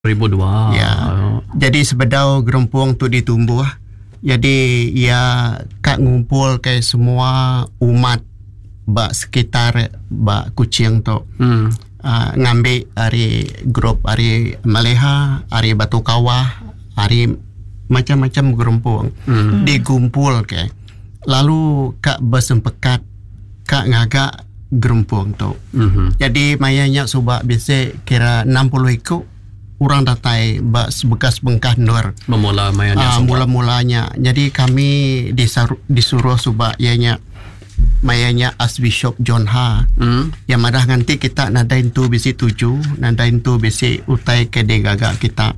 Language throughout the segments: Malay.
2002. Ya. Jadi sebedau gerumpung tu ditumbuh. Jadi ia kak ngumpul ke semua umat bak sekitar bak Kuching tu. Ngambil hari grup hari Maleha, hari Batu Kawah, hari macam-macam gerumpung. Digumpul ke. Lalu kak bersempekat kak ngagak gerumpung tu. Jadi mayanya subak biasa kira 60 ikut orang datai bekas bengkah nur mula-mulanya. Jadi kami disuruh subak ianya mayanya Archbishop John Ha. Yang madah nanti kita nadain tu bisi 7, nadain tu bisi utai ke degaga kita.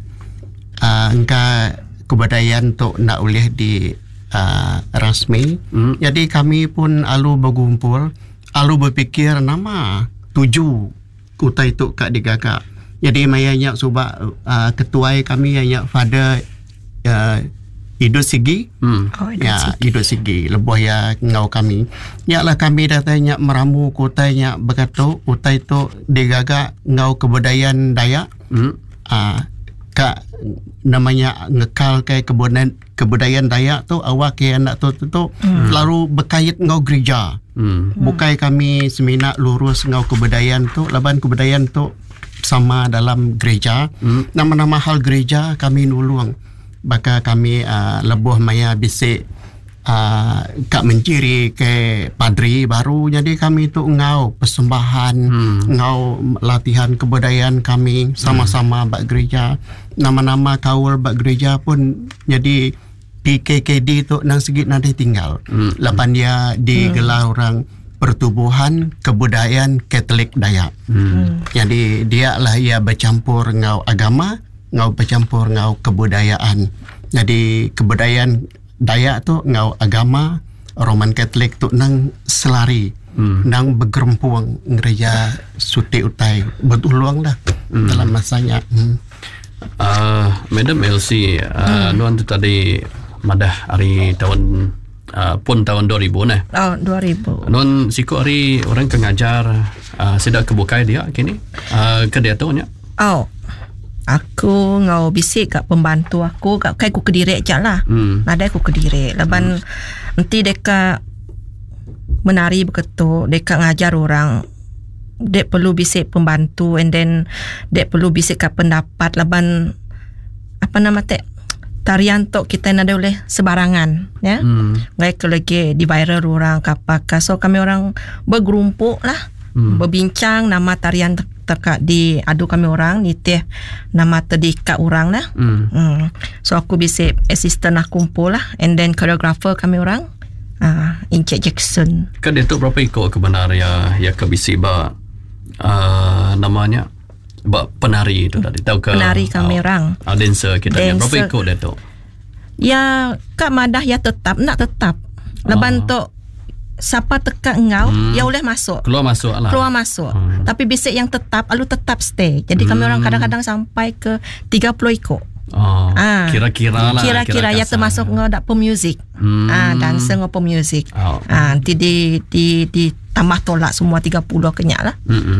Engka kebudayaan tu nak boleh di rasmi. Jadi kami pun alu berkumpul, alu berfikir nama 7 utai tu kak degaga. Jadi mayanya subak ketua kami yang Father Idut Sigi. Idut Sigi lebuh ya ngau kami. Yaklah kami datanya meramu kotanya berkata utai tu digaga ngau kebudayaan Dayak. Kak namanya ngekal ke kebudayaan Dayak tu awak ke anak tu lalu berkait ngau gereja. Bukai kami seminak lurus ngau kebudayaan tu, laban kebudayaan tu sama dalam gereja. Nama-nama hal gereja kami nulung. Baka kami lebuh maya bisik kak menciri ke padri baru. Jadi kami tu ngau persembahan, ngau latihan kebudayaan kami sama-sama bak gereja. Nama-nama kaul bak gereja pun jadi PKKD tu nang segit nanti tinggal. Lepas dia digelar orang Pertubuhan Kebudayaan Katolik Dayak. Jadi dia lah ia bercampur ngau agama, ngau bercampur ngau kebudayaan. Jadi kebudayaan Dayak tu ngau agama, Roman Katolik tu nang selari, nang bergerumpung gereja suti utai bertuluang dah dalam masanya. Madam Elsie, nuan tu tadi madah hari tahun pun tahun 2000 nah. 2000. Non siku hari orang kengajar sedak kebukai dia kini ke dia tu nya. Aku ngau bisik kat pembantu aku kat kai ku Kediri je lah. Nadai ku Kediri. Leban nanti deka menari begitu, deka ngajar orang. Dek perlu bisik pembantu and then dek perlu bisik kat pendapat leban apa nama tek tarian tu kita nada boleh sebarangan ya. Ngai ke lagi di viral orang kapaka. So kami orang bergerumpuk lah, berbincang nama tarian terkait di adu kami orang nitih nama terdika orang lah. So aku bisa assistant aku kumpul lah and then choreographer kami orang Encik Jackson. Kan dia tu berapa ikut kebenar ya kebisi ba namanya ba penari itu tadi tahu ke penari kami orang dancer kita dancer. Berapa ikut dia tu ya kak madah ya tetap leban tu siapa tekak engau ya boleh masuk keluar masuk tapi bisik yang tetap alu tetap stay. Jadi kami orang kadang-kadang sampai ke 30 ikut. Kira-kira lah kira-kira ya termasuk ngodak pemuzik dancer ngo pemuzik nanti di tambah tolak semua 30 kenyak lah.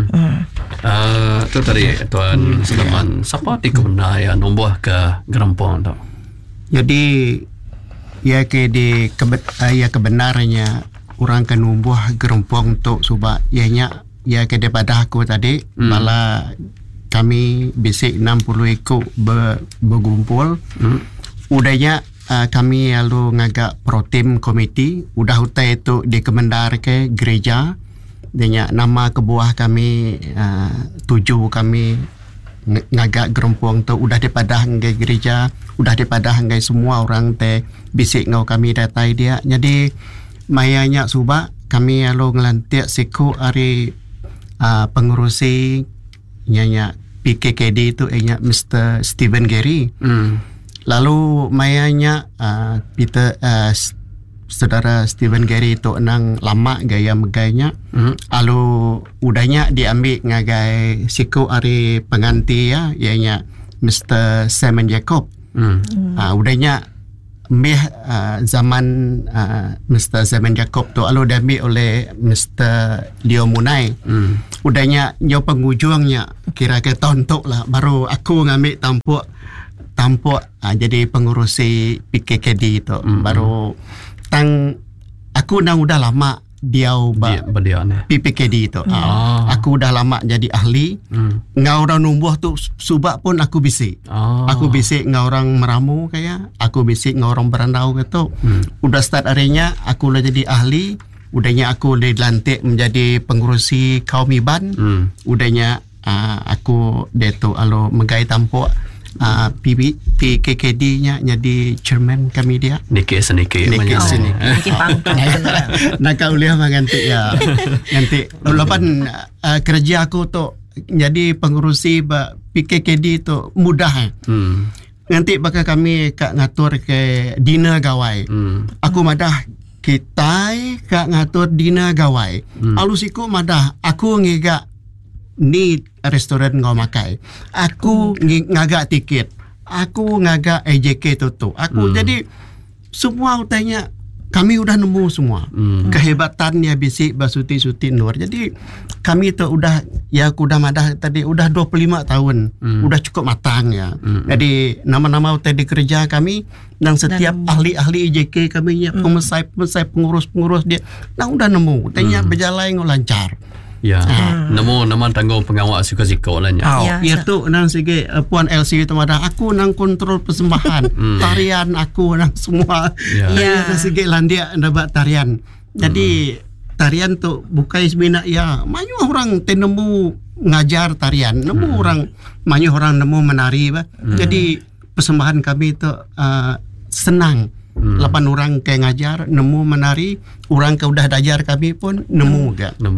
Tu tadi Tuan Sulaiman siapa di kena yang numbuh ke gerumpung tu. Jadi ya ke di ya kebenarnya orang ke numbuh gerumpung tu sebab ianya ya ke daripada aku tadi malah kami bisik 60 ikut bergumpul. Udahnya kami lalu ngagak protim komiti udah utai itu dikemendar ke gereja dengan nama kebuah kami 7 kami ngagak gerumpung tu udah daripada hanggai gereja udah daripada hanggai semua orang te bisik ngau kami datai dia. Jadi mayanya subak kami lalu ngelantik siku hari pengurusi nyanya PKKD itu Mr. Stephen Gary. Lalu mayanya Peter saudara Stephen Gary itu nang lama gaya megainya. Lalu udahnya diambil ngagai siku hari pengganti ya ianya Mr. Simon Jacob. Udahnya zaman Mr. Zaman Jacob tu lalu diambil oleh Mr. Leo Munai. Udahnya nyo penghujungnya kira ke tahun tu lah baru aku ngambil tampuk jadi pengurusi PKKD tu. Baru aku udah lama dia PPKD tu. Aku udah lama jadi ahli. Ngau orang numbuh tu subak pun aku bisik. Aku bisik ngau orang meramu kayak. Aku bisik ngau orang berandau gitu. Udah start harinya aku udah jadi ahli. Udahnya aku dilantik menjadi pengurusi kaum Iban. Udahnya aku dia tu alo megai tampuk PKKD-nya jadi chairman kami dia. Niki seniki. Nak kau lihat ganti ya. Ganti. Lepas kerja aku tu jadi pengurusi PKKD tu mudah. Nanti bakal kami kak ngatur ke dinner gawai. Aku madah kita kak ngatur dinner gawai. Alusiku madah aku ngigak ni restoran ngau makai. Aku ngagak tiket. Aku ngagak AJK tu. Aku jadi semua utanya kami udah nemu semua. Kehebatannya bisik Basuti Nur. Jadi kami tu udah aku udah madah tadi udah 25 tahun. Udah cukup matang ya. Jadi nama-nama tadi kerja kami dan setiap ahli-ahli AJK kami pemesai pengurus dia udah nemu. Utanya berjalan lancar. Ya, namo tanggung pengawal suka-suka lah nya. Ya tu nang sige Puan LC tu ada aku nang kontrol persembahan. Tarian aku nang semua. Ya sige landia dapat tarian. Jadi tarian tu bukai semina ya. Banyak orang tenemu ngajar tarian. Nemu orang banyak orang nemu menari bah. Jadi persembahan kami tu senang. 8 orang ke ngajar nemu menari, orang ke udah dajar kami pun nemu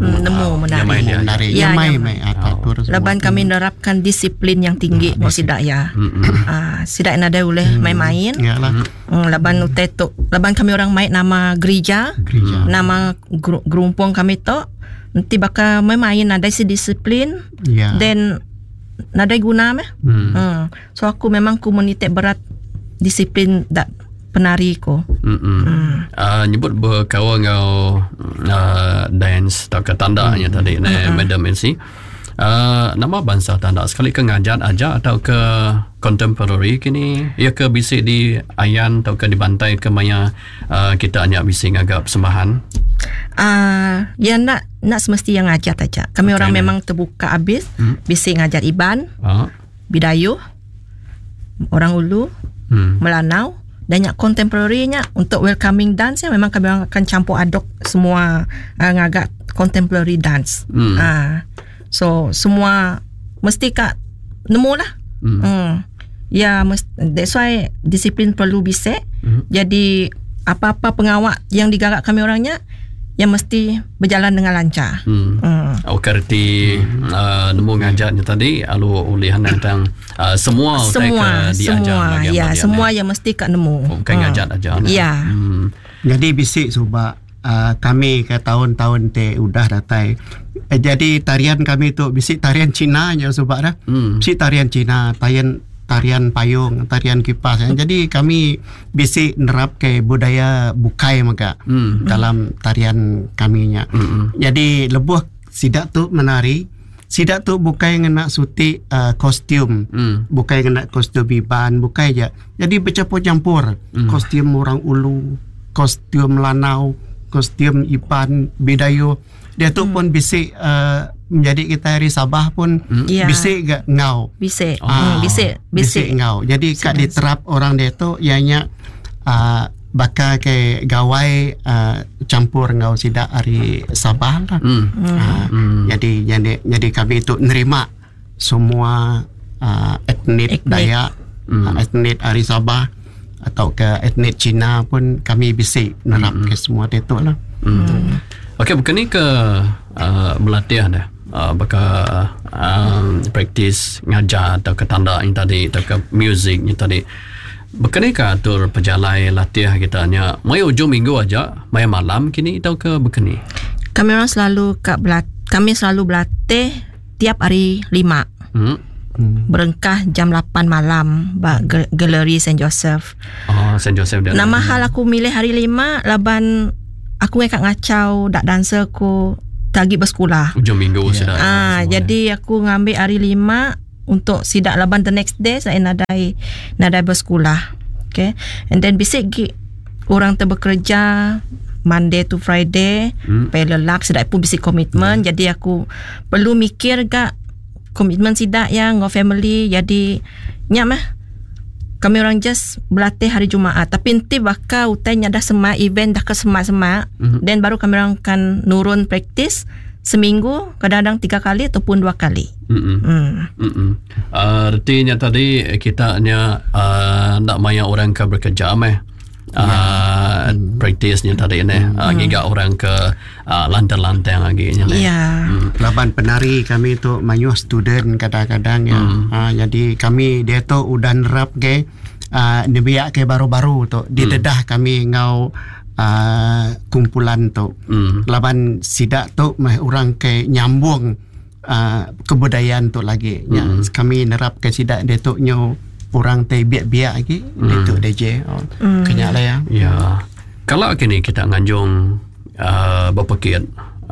menari. Laban kami menerapkan disiplin yang tinggi mau sidak ya. Sidak nada boleh main-main. Laban utetok, laban kami orang main nama gereja. Nama gerumpung kami tu nanti bakal main ada si disiplin. Dan nada guna meh. So aku memang komunitas berat disiplin penari ko. Nyebut berkawan ngau dance atau ke tandanya tadi Madam NC. Nama bangsa tanda sekali ke ngajar aja atau ke contemporary kini ya ke bisik di ayan atau ke di bantai ke maya kita hanya bisik ngagap persembahan. Ya nak semesti yang ngajar aja. Kami orang memang terbuka habis bisik ngajar Iban, Bidayuh, orang Ulu, Melanau. Dan yang contemporary-nya untuk welcoming dance memang kami akan campur aduk semua ngagak contemporary dance. So semua mesti kak nemu lah. Ya that's why disiplin perlu bisa. Jadi apa-apa pengawal yang digarak kami orangnya yang mesti berjalan dengan lancar. Kerti nemu ngajarnya tadi alu ulihan tentang semua yang mesti kak nemu. Bukan ngajar aja. Ya. Jadi bisik subak kami ke tahun-tahun udah datai. Jadi tarian kami tu bisik tarian Cina nya subak dah. Bisik tarian Cina, tarian payung, tarian kipas. Jadi kami bisik nerap ke budaya bukai maka dalam tarian kaminya. Jadi lebuh sidak tu menari. Sidak tu bukai ngena suti kostum. Bukai ngena kostum Iban, bukai je. Jadi bercampur-campur. Kostum orang Ulu, kostum Lanau, kostum Iban, Bidayuh. Dia tu pun bisik menjadi kita hari Sabah pun bisik gak ngau. Bisik ngau. Jadi kak diterap orang dia tu ianya bakal ke gawai campur ngau sidak hari Sabah lah. Jadi kami tu nerima semua etnik Dayak, etnik hari Sabah atau ke etnik Cina pun kami bisik nerap ke semua dia tu lah. Okey, bukan ni ke melatih dah. Bakal praktis ngajar atau ke tanda yang tadi atau ke muzik yang tadi. Bukan ni ke atur perjalanan latih kita hanya mai hujung minggu aja, mai malam kini atau ke bukan ni? Kami orang selalu berlatih tiap hari 5. berengkah jam 8 malam ba Galeri St. Joseph. St. Joseph dia. Nama hal aku milih hari 5 laban aku ngekak ngacau dak dancer ku tagi bersekolah. Hujung minggu sudah. Jadi aku ngambil hari 5 untuk sidak laban the next day saya nadai bersekolah. Okay. And then bisik orang tu bekerja Monday to Friday, pelelak sidak pun bisik komitmen. Jadi aku perlu mikir gak komitmen sidak yang ngau family. Jadi nyam kami orang just berlatih hari Jumaat. Tapi nanti bakal utainya dah semak event dah ke semak-semak. Dan baru kami orang akan nurun praktis seminggu, kadang-kadang 3 kali ataupun 2 kali. Artinya tadi kita hanya nak maya orang ke bekerja praktisnya tadi ni giga orang ke lantai-lantai lagi laban penari kami tu mayuh student kadang-kadang jadi kami dia tu udah nerap ke nebiak ke baru-baru tu di dedah kami ngau kumpulan tu laban sidak tu orang ke nyambung kebudayaan tu lagi kami nerap ke sidak dia tu nyo orang teh biak-biak lagi itu DJ kenyak lah ya. Kalau kini kita nganjung berpikir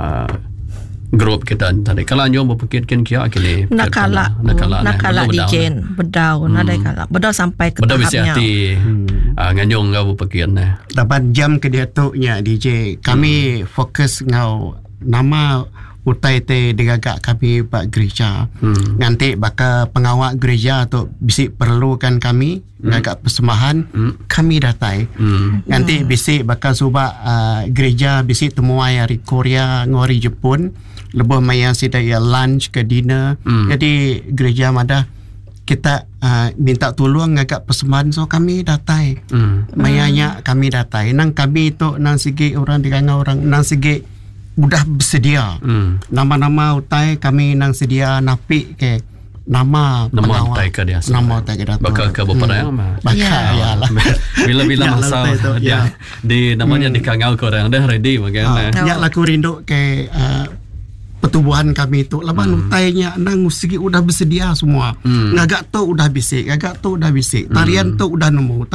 grup kita tadi kalau nganjung berpikir kia kini nak kalah DJ bedau nadai kalah bedau sampai ke bedau tahapnya hati nganjung ngau berpikir dapat jam ke dia tu nya DJ kami fokus ngau nama utai te digagak kami pak gereja nanti bakal pengawal gereja tu bisik perlukan kami gagak persembahan kami datai nanti bisik bakal subak gereja bisik temuai hari Korea ngori Jepun lebih maya sidaya lunch ke dinner jadi gereja madah kita minta tolong ngagak persembahan so kami datai mayanya kami datai nang kami tu nang segi orang digangau orang nang segi udah bersedia nama-nama utai kami nang sedia napi ke nama utai ke dia nama utai ke datang bakal ke beberapa yang bakal lah bila masa dia di namanya dikangau ke orang dah ready bagaimana ya laku rindu ke pertubuhan kami tu laban utainya nang segi udah bersedia semua ngagak tu udah bisik tarian tu udah nemu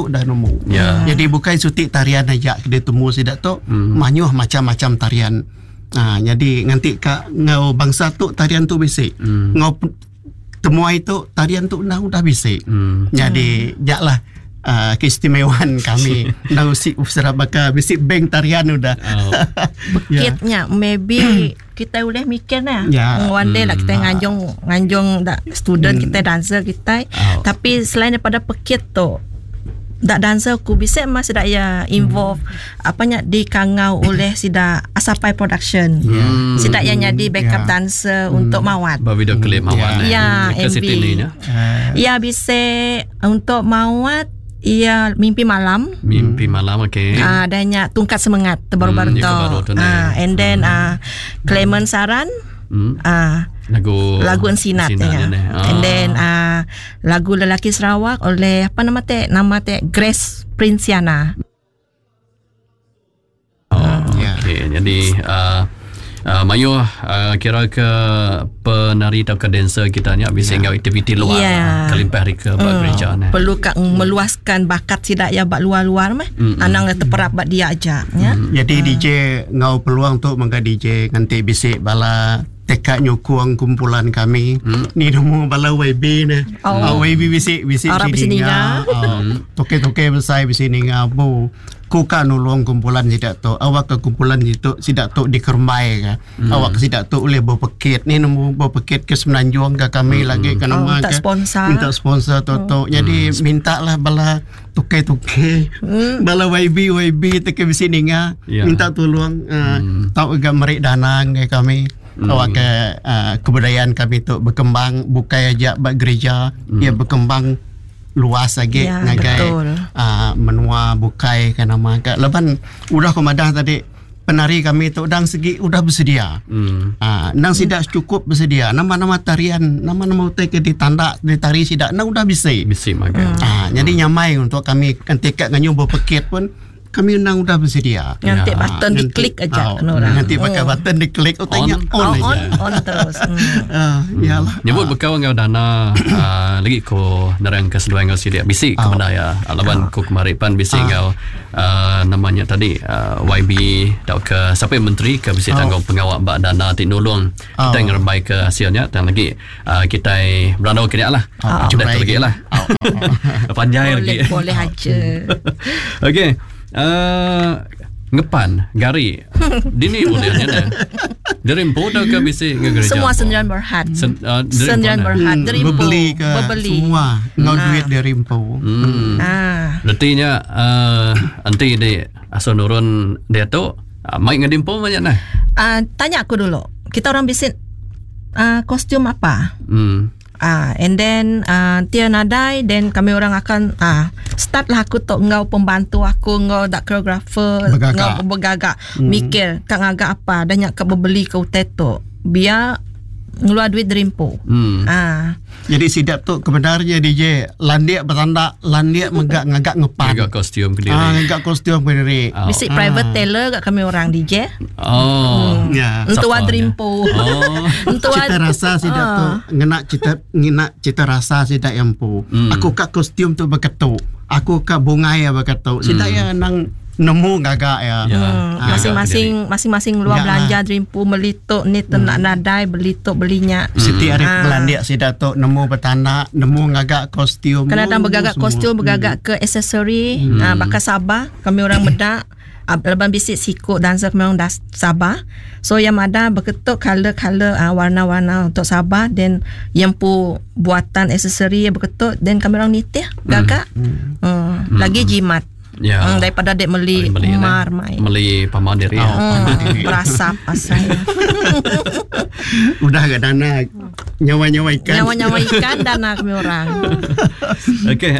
jadi bukan sutik tarian aja dia temu sidak tu manyuh macam-macam tarian jadi nganti kak ngau bangsa tu tarian tu bisik ngau temuai tu tarian tu udah bisik jadi jaklah keistimewaan kami nang si Serabaka bisik bank tarian udah bekitnya maybe kita boleh mikir one day lah kita nganjung student kita dancer kita tapi selain daripada pekit tu dak dancer ku bisa masih dak ya involve apanya dikangau oleh sida Asapai Production sida yang jadi backup dancer untuk mawat video klip mawat MV bisa untuk mawat mimpi malam okey adanya tungkat semangat terbaru-baru tu and then Clement Saran lagu Ensinat and then lagu Lelaki Sarawak oleh nama Grace Princiana okey jadi Mayu kira ke penari atau ke dancer kita ni bisa ngau aktiviti luar kelimpah hari ke gereja perlu meluaskan bakat sidak ya bak luar-luar anang terperap bak dia aja jadi DJ ngau peluang tu mangga DJ nanti bisik bala tekak nyukung kumpulan kami ni nemu bala YB ni YB bisik sini toke besar sini ngabu ku kan nulung kumpulan sidak tu awak ke kumpulan itu sidak tu dikermai ke awak sidak tu oleh berpekit ni nemu berpekit ke Semenanjung ke kami lagi ke nama minta sponsor tu jadi mintalah bala toke bala YB teke sini minta tolong tahu agak merik dana ke kami awak ke kebudayaan kami tu berkembang bukan aja bak gereja ia berkembang luas lagi ngagai menua bukai ke nama ke leban udah komadah tadi penari kami tu dang segi udah bersedia nang sidak cukup bersedia nama-nama tarian nama-nama utai ke ditanda ditari sidak nang udah bisi makan jadi nyamai untuk kami ketika nganyu berpekit pun kami nang udah bersedia. Nanti button diklik aja kan orang. Nanti pakai button diklik, tanya on aja. On terus. Yalah. Nyebut berkawan ngau dana lagi ko narang keseluruhan ngau sidia bisi ke benda ya. Alaban ko kemaripan bisi ngau namanya tadi YB tau ke siapa menteri ke bisi tanggung pengawal bak dana teknolong. Kita ngerembai ke hasilnya dan lagi kita berandau kini lah. Cuba lagi lah. Panjai lagi. Boleh aja. Okey. Ngepan Gari Dini boleh ada dari Empoda ke bisi ke gereja semua Sendirian Berhad Sendirian Berhad dari Bebeli ke semua ngau duit dari Empo. Berartinya nanti di asal nurun dia tu mai ngadimpo banyak nah. Tanya aku dulu, kita orang bisik kostum apa? And then Tia nadai, then kami orang akan start lah aku tu ngau pembantu aku ngau dak koreografer ngau bergagak mikir kang agak apa dan nyak ke beli ke uteto biar ngeluar duit dari Empo. Jadi sidap tu kebenarnya DJ landia bertanda landia ngagak ngepan ngagak kostum ke diri. Ngagak kostum ke diri. Bisik private tailor kat kami orang DJ. Untuk dari Empo. Cita rasa sidap tu ngena cita rasa sidap Empo. Aku kat kostum tu berketuk. Aku kat bungai ya berketuk. Sidap yang nang nemu gagak ya. Masing-masing luar belanja Dreampo melituk ni nak nadai belituk belinya. Siti Arif Belandia si datuk nemu bertanda, nemu gagak kostum. Kena datang bergagak kostum, bergagak ke aksesori, bakal Sabah kami orang bedak. Leban bisik sikut dancer kami orang Sabah. So yang ada berketuk color warna-warna untuk Sabah, dan yang pu buatan aksesori berketuk, dan kami orang nitih gagak. Lagi jimat. Ya. Daripada dek meli Umar mai. Meli pamandir ya. Berasa pasal. Udah gak dana nyawa-nyawa ikan. Nyawa-nyawa ikan dana kami orang. Okey.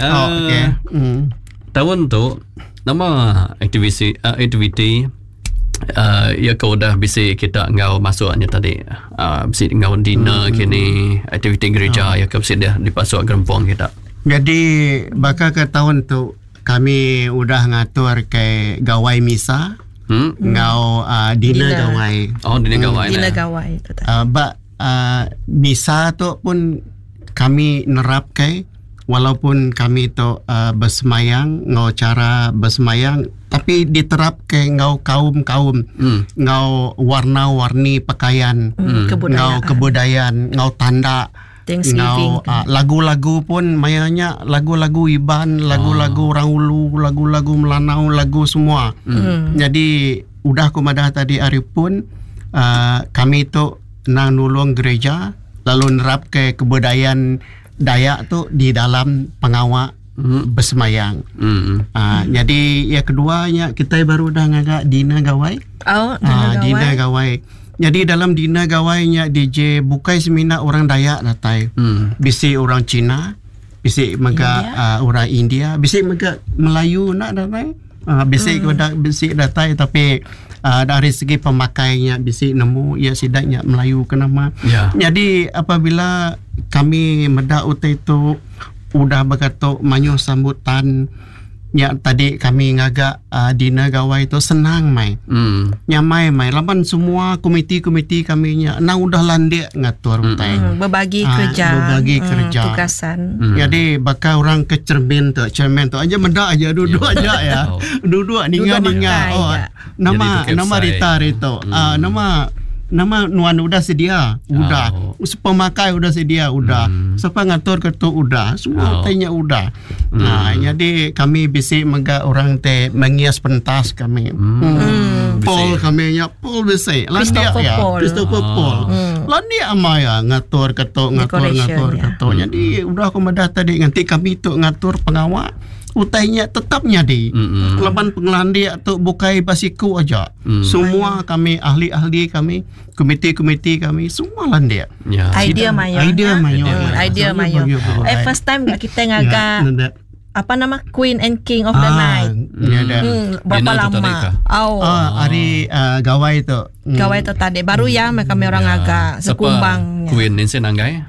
Tahun tu nama aktiviti ya kau dah bisi kita ngau masuknya tadi bisi ngau dinner kini aktiviti gereja ya kau bisi dah dipasuk gerempong kita. Jadi bakal ke tahun tu kami udah ngatur ke gawai misa, ngau dinner gawai. Dinner gawai. Misa tu pun kami nerap ke, walaupun kami tu bersemayang, ngau cara bersemayang, tapi diterap ke ngau kaum-kaum, ngau warna-warni pakaian, ngau kebudayaan, ngau tanda. Now, lagu-lagu pun mayanya lagu-lagu Iban, lagu-lagu orang Ulu, lagu-lagu Melanau, lagu semua. Jadi udah kumadah tadi Arif pun kami tu nang nulung gereja lalu nerap ke kebudayaan Dayak tu di dalam pengawak bersemayang. Jadi yang keduanya kita baru dah ngagak dinner gawai. Dinner gawai. Jadi dalam dina gawainya DJ bukai semina orang Dayak datai. Bisi orang Cina, bisi mega orang India, bisi mega Melayu nak datai. Bisi datai tapi dari segi pemakainya bisi nemu ya sidaknya Melayu kenama. Jadi apabila kami meda utai itu udah berkatuk manyu sambutan ya tadi kami ngagak dina gawai itu senang mai. Nyamai mai laban semua komiti-komiti kami nya nang udah landek ngatur utai. Berbagi kerja. Tugasan. Jadi bakal orang ke cermin tu aja menda aja duduk aja ya. Duduk ninga. Nama Rita itu. Nama Nuan udah sedia, udah. Pemakai udah sedia, udah. Siapa ngatur ketua udah, semua tanya udah. Jadi kami bisik mega orang te mengias pentas kami. Paul kami nya Paul bisik. Landia ya, Christopher Paul. Landia amaya ngatur ketua. Jadi udah aku medah tadi nanti kami tu ngatur pengawal. Utainya tetap nyadi. Leban pengelandi atau bukai basiku aja. Semua kami ahli-ahli kami, komiti-komiti kami semua landia. Idea mayo. First time kita ngagak apa nama Queen and King of the Night. Berapa lama? Hari gawai itu. Gawai itu tadi baru ya kami orang agak sekumbang. Queen Nancy Nanggai.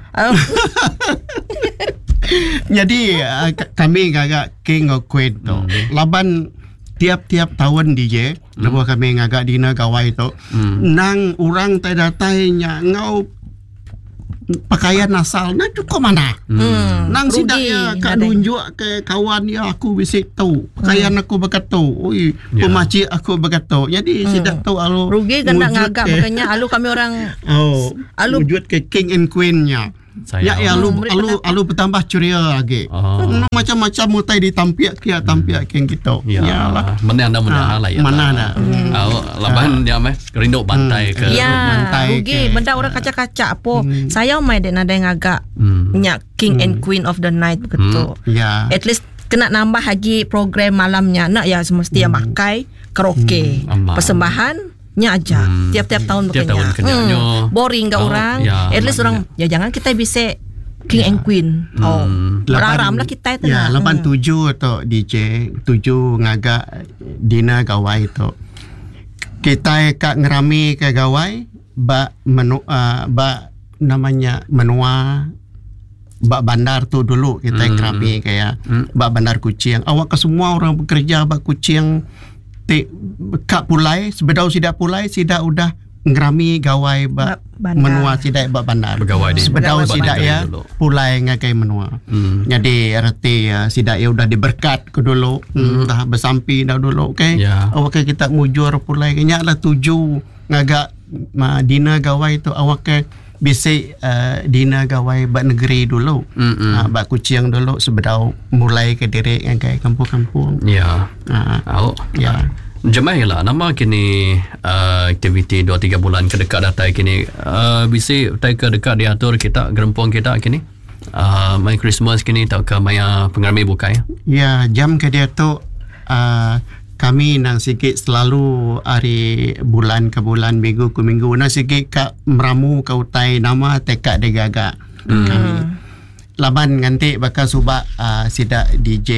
Jadi kami agak King of Queen tu. Laban tiap-tiap tahun DJ lepas kami ngagak dina gawai tu nang orang tai datainya ngau pakaian asal nak cukup mana nang Rugi, sidak ya kak nunjuk ke kawan ya aku bisik tahu pakaian aku berkatu oi pemacik aku berkatu jadi sidak tahu alu rugi kena ngagak makanya alu kami orang alu wujud ke king and queen-nya. Ya alu bertambah ceria lagi. Macam-macam mutai ditampiak kia yang kita. Ya lah. Mana lah ya. Mana ada. Laban dia meh kerinduk bantai ke. Ya, rugi benda orang kaca-kaca apa. Saya mai dek nada yang agak nyak king and queen of the night begitu. Ya. At least kena nambah lagi program malamnya nak ya semesti yang pakai karaoke. Persembahan nya aja tiap-tiap tahun berkenyak boring gak orang at least orang ya jangan kita bisa king and queen beraram lah kita itu ya 87 atau DJ 7 ngagak dina gawai itu kita kak ngerami ke gawai ba namanya menua bak bandar tu dulu kita ngerami kayak bak bandar Kuching awak ke semua orang bekerja bak Kuching kak pulai sebedau sidak pulai sidak udah ngerami gawai menua sidak bak bandar sebedau sidak ya pulai ngakai menua jadi arti ya sidak ya udah diberkat ke dulu dah bersampi dah dulu awak kita mujur pulai nya lah 7 ngagak dina gawai tu awak bisa dina gawai bak negeri dulu bak Kuching dulu sebedau mulai ke diri ngakai kampung-kampung Jemaah lah nama kini aktiviti 2-3 bulan ke dekat datang kini bisa tak ke dekat diatur kita gerempong kita kini main Christmas kini tak ke maya pengarami bukai ya jam ke dia tu kami nang sikit selalu hari bulan ke bulan minggu ke minggu nang sikit kak meramu ke utai nama tekak degaga kami laban nganti bakal subak sidak DJ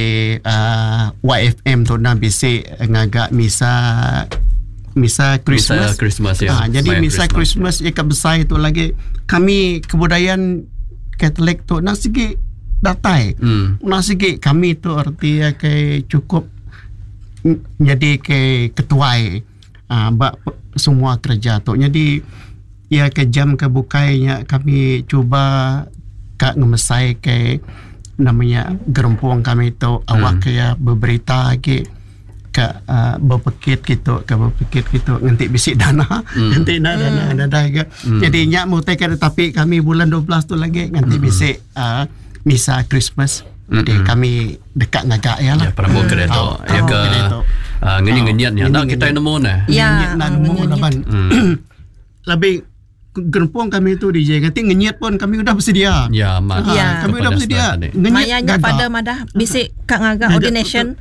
YFM tu nak bisik ngagak misa Christmas. Ya. Jadi misa Christmas ikat besar itu lagi kami kebudayaan Katolik tu nak sikit datai. Nak sikit kami tu arti ke cukup jadi ke ketuai bak semua kerja tu. Jadi ya ke jam ke bukainya kami cuba kak ngemesai ke namanya gerempong kami tu awak kaya berberita lagi kak berpikir gitu nanti bisik dana nanti dana ke jadi nyak mau take tapi kami bulan 12 tu lagi nanti bisik misa Christmas jadi kami dekat ngagak ya lah prabu kereta ya ke ngenyat-ngenyatnya nak kita nemu nah ya nemu laban lebih gerempong kami tu DJ nanti ngenyat pun kami udah bersedia kami udah bersedia mayanya pada madah bisik kak ngagak ordination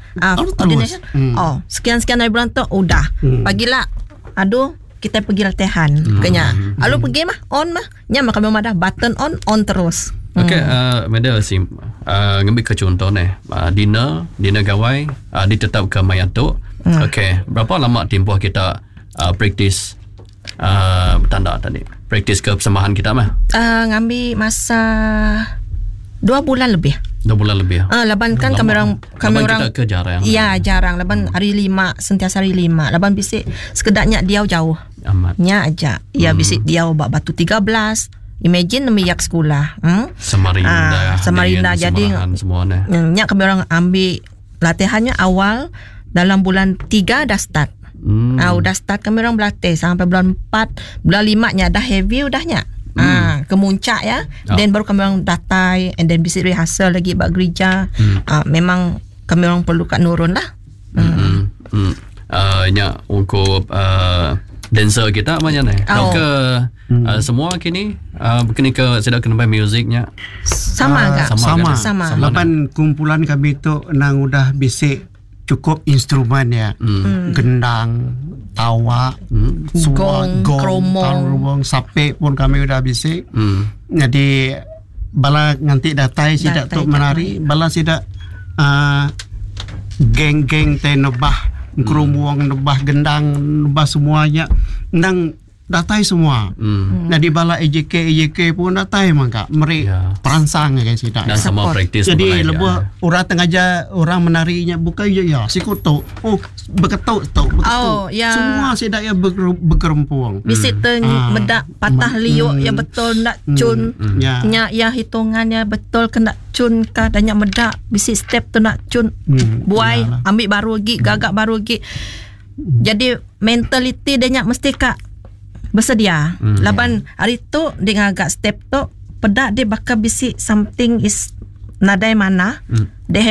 sekian dari bulan tu udah pagilah aduh kita pergi latihan kenya alu pergi mah on mah nya kami madah button on terus Meda sim ngambil ke contoh ni dina gawai ditetap ke mayatuk berapa lama tempoh kita praktis tanda tadi praktis ke persembahan kita mah ngambil masa 2 bulan lebih laban kan kami orang kita ke jarang jarang laban hari 5 sentiasa hari 5 laban bisik sekedarnya dia jauh nya aja bisik dia batu 13 imagine nemiyak sekolah Samarinda jadi nya kami orang ambil latihannya awal dalam bulan 3 dah start udah start kami orang berlatih sampai bulan 4 bulan 5 nya dah heavy udahnya ke muncak ya then baru kami orang datai and then bisa rehearsal lagi bak gereja memang kami orang perlu kat nurun lah nya untuk dancer kita macam ni ke semua kini ke sedang kena musiknya sama lapan kumpulan kami tu nang udah bisik cukup instrumen ya gendang tawa gong kromong sape pun kami udah bisik jadi bala nganti datai sidak tu menari bala sidak geng-geng teh nebah kromong nebah gendang nebah semuanya nang datai semua. Nah di bala EJK pun datai mangka mereka perangsang kan sidak. Dan sama praktis. Jadi lebuh orang tengaja orang menarinya bukan ya sikutu. Berketuk. Semua sidak ya berkerumpuang. Bisik medak patah liuk ya betul nak cun. Ya hitungannya betul kena cun kah dan yang medak bisik step tu nak cun. Buai ambil baru lagi gagak baru lagi. Jadi mentaliti dia mesti kak bersedia. Laban hari tu dengan agak step tu pedak dia bakal bisik something is nadai mana. Dia